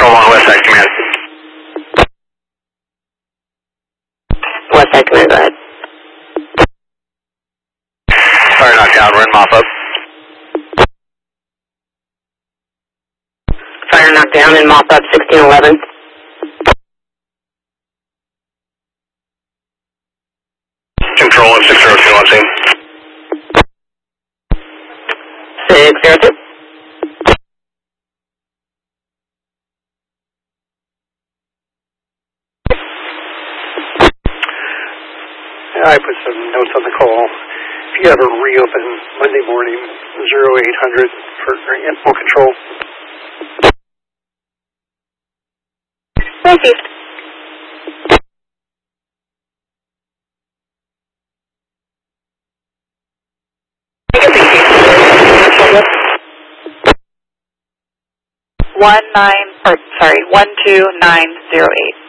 Control 1, West Side Command. West Side Command, go ahead. Fire knockdown, we're in mop-up. Fire knockdown and mop-up 1611. Control 1, 602 on scene. 602. I put some notes on the call. If you ever reopen Monday morning, 0800 for info control. Thank you. One 2908.